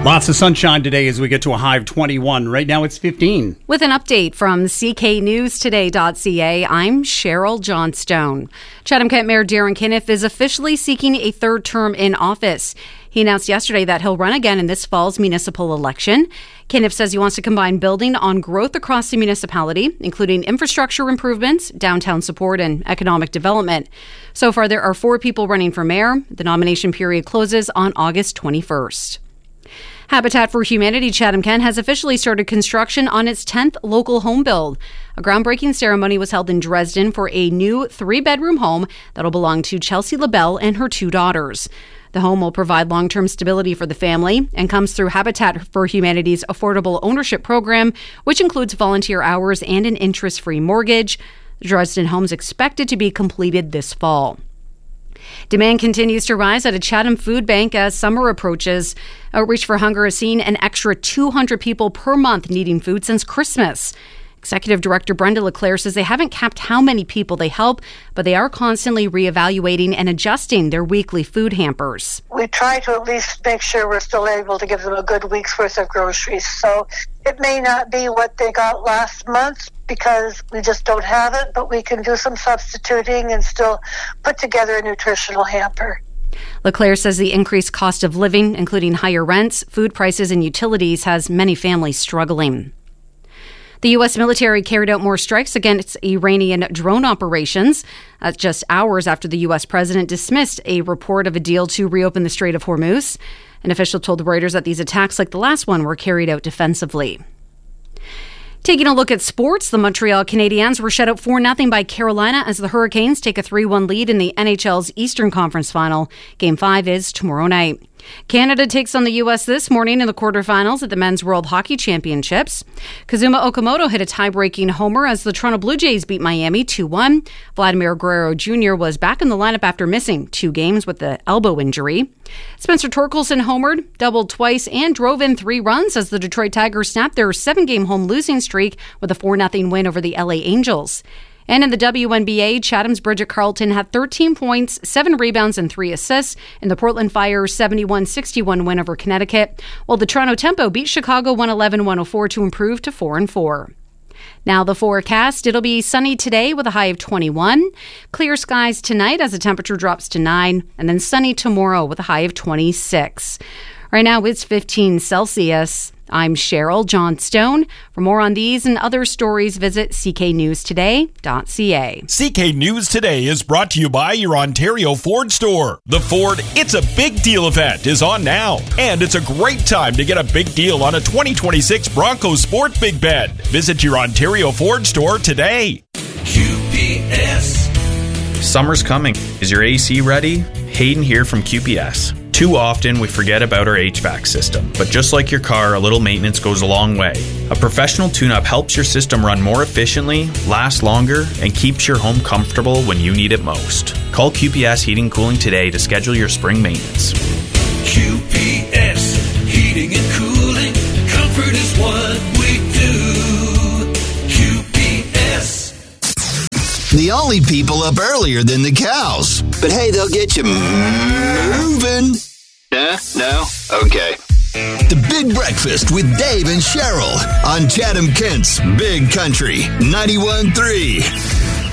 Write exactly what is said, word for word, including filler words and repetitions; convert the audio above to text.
Lots of sunshine today as we get to a high of twenty-one. Right now it's fifteen. With an update from C K News Today dot C A, I'm Cheryl Johnstone. Chatham-Kent Mayor Darren Caniff is officially seeking a third term in office. He announced yesterday that he'll run again in this fall's municipal election. Caniff says he wants to combine building on growth across the municipality, including infrastructure improvements, downtown support, and economic development. So far, there are four people running for mayor. The nomination period closes on August twenty-first. Habitat for Humanity Chatham-Kent has officially started construction on its tenth local home build. A groundbreaking ceremony was held in Dresden for a new three-bedroom home that'll belong to Chelsea LaBelle and her two daughters. The home will provide long-term stability for the family and comes through Habitat for Humanity's affordable ownership program, which includes volunteer hours and an interest-free mortgage. The Dresden home is expected to be completed this fall. Demand continues to rise at a Chatham food bank as summer approaches. Outreach for Hunger has seen an extra two hundred people per month needing food since Christmas. Executive Director Brenda LeClaire says they haven't capped how many people they help, but they are constantly reevaluating and adjusting their weekly food hampers. We try to at least make sure we're still able to give them a good week's worth of groceries. So it may not be what they got last month because we just don't have it, but we can do some substituting and still put together a nutritional hamper. LeClaire says the increased cost of living, including higher rents, food prices, and utilities, has many families struggling. The U S military carried out more strikes against Iranian drone operations. That's just hours after the U S president dismissed a report of a deal to reopen the Strait of Hormuz. An official told Reuters that these attacks, like the last one, were carried out defensively. Taking a look at sports, the Montreal Canadiens were shut out four nothing by Carolina as the Hurricanes take a three one lead in the N H L's Eastern Conference Final. Game five is tomorrow night. Canada takes on the U S this morning in the quarterfinals at the Men's World Hockey Championships. Kazuma Okamoto hit a tie-breaking homer as the Toronto Blue Jays beat Miami two one. Vladimir Guerrero Junior was back in the lineup after missing two games with the elbow injury. Spencer Torkelson homered, doubled twice, and drove in three runs as the Detroit Tigers snapped their seven-game home losing streak with a four nothing win over the L A Angels. And in the W N B A, Chatham's Bridget Carlton had thirteen points, seven rebounds, and three assists in the Portland Fire's seventy-one sixty-one win over Connecticut, while the Toronto Tempo beat Chicago one eleven to one oh four to improve to four and four. Now the forecast. It'll be sunny today with a high of twenty-one. Clear skies tonight as the temperature drops to nine, and then sunny tomorrow with a high of twenty-six. Right now it's fifteen Celsius. I'm Cheryl Johnstone. For more on these and other stories, visit C K News Today dot C A. C K News Today is brought to you by your Ontario Ford store. The Ford It's a Big Deal event is on now, and it's a great time to get a big deal on a twenty twenty-six Bronco Sport Big Bed. Visit your Ontario Ford store today. Q P S. Summer's coming. Is your A C ready? Hayden here from Q P S. Too often we forget about our H V A C system, but just like your car, a little maintenance goes a long way. A professional tune-up helps your system run more efficiently, last longer, and keeps your home comfortable when you need it most. Call Q P S Heating and Cooling today to schedule your spring maintenance. Q P S Heating and Cooling. Comfort is what we do. Q P S. The only people up earlier than the cows. But hey, they'll get you moving. Huh? No? Okay. The Big Breakfast with Dave and Cheryl on Chatham-Kent's Big Country ninety-one point three.